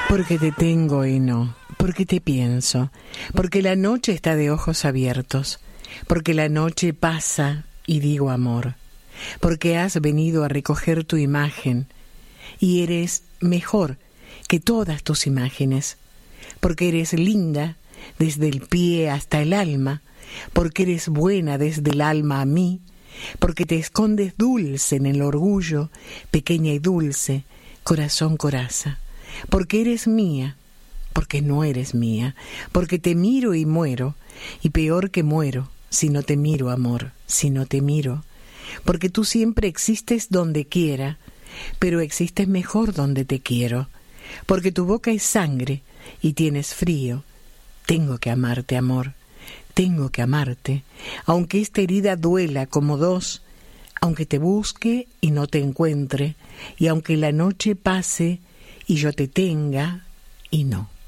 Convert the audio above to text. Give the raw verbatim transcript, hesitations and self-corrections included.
Porque te tengo y no, porque te pienso, porque la noche está de ojos abiertos, porque la noche pasa y digo amor, porque has venido a recoger tu imagen y eres mejor que todas tus imágenes, porque eres linda desde el pie hasta el alma, porque eres buena desde el alma a mí, porque te escondes dulce en el orgullo, pequeña y dulce, corazón coraza. Porque eres mía, porque no eres mía, porque te miro y muero, y peor que muero, si no te miro, amor, si no te miro, porque tú siempre existes donde quiera, pero existes mejor donde te quiero, porque tu boca es sangre y tienes frío. Tengo que amarte, amor, tengo que amarte, aunque esta herida duela como dos, aunque te busque y no te encuentre, y aunque la noche pase y yo te tenga y no.